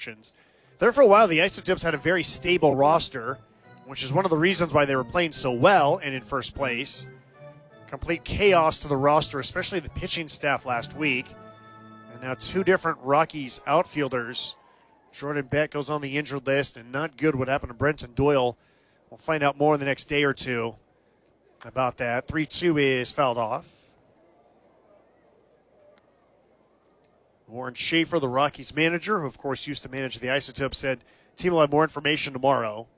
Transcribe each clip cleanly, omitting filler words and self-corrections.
restrictions. There for a while, the Isotopes had a very stable roster, which is one of the reasons why they were playing so well and in first place. Complete chaos to the roster, especially the pitching staff last week. And now two different Rockies outfielders. Jordan Beck goes on the injured list, and not good what happened to Brenton Doyle. We'll find out more in the next day or two about that. 3-2 is fouled off. Warren Schaefer, the Rockies manager, who of course used to manage the Isotopes, said team will have more information tomorrow.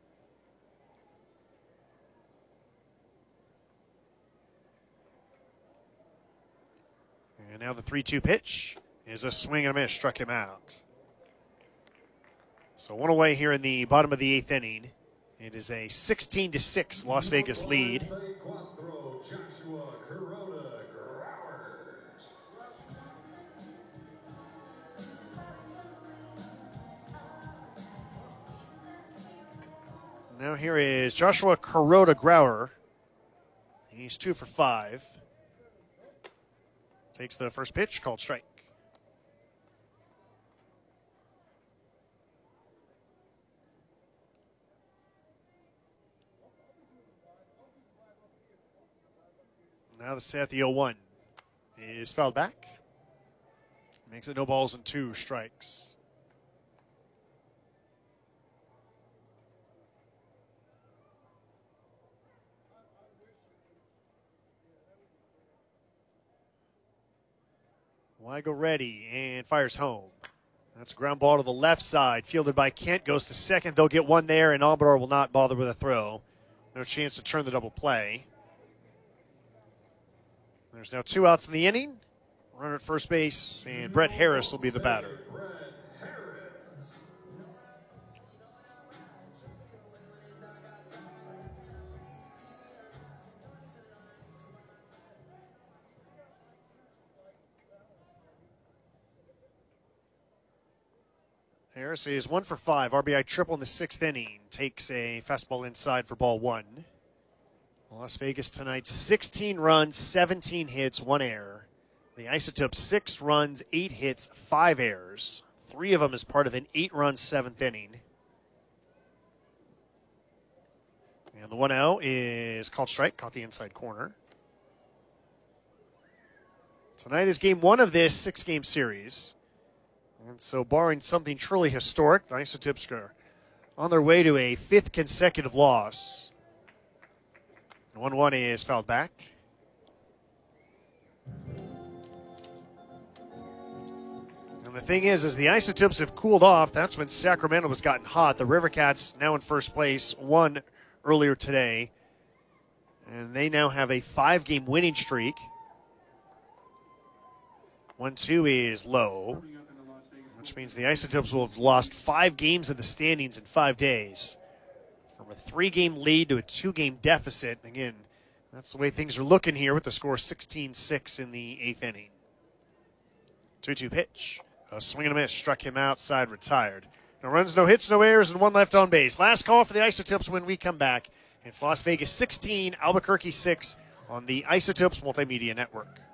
And now the 3-2 pitch is a swing and a miss, struck him out. So one away here in the bottom of the eighth inning. It is a 16-6 Las Vegas lead. Now here is Joshua Kuroda-Grauer. He's 2 for 5. Takes the first pitch, called strike. Now the set, the 0-1 is fouled back. Makes it no balls and 2 strikes. Weigel ready and fires home. That's a ground ball to the left side, fielded by Kent, goes to second. They'll get one there, and Amador will not bother with a throw. No chance to turn the double play. There's now 2 outs in the inning. Runner at first base, and Brett Harris will be the batter. Harris is 1 for 5, RBI triple in the 6th inning. Takes a fastball inside for ball 1. Las Vegas tonight, 16 runs, 17 hits, 1 error. The Isotopes, 6 runs, 8 hits, 5 errors. 3 of them as part of an 8-run 7th inning. And the 1-0 is called strike, caught the inside corner. Tonight is game 1 of this 6-game series. And so barring something truly historic, the Isotopes are on their way to a 5th consecutive loss. 1-1 is fouled back. And the thing is the Isotopes have cooled off. That's when Sacramento was gotten hot. The Rivercats now in first place, won earlier today. And they now have a 5-game winning streak. 1-2 is low, which means the Isotopes will have lost 5 games in the standings in 5 days. From a 3-game lead to a 2-game deficit. Again, that's the way things are looking here with the score 16-6 in the 8th inning. 2-2 pitch. A swing and a miss. Struck him outside, retired. No runs, no hits, no errors, and 1 left on base. Last call for the Isotopes when we come back. It's Las Vegas 16, Albuquerque 6 on the Isotopes Multimedia Network.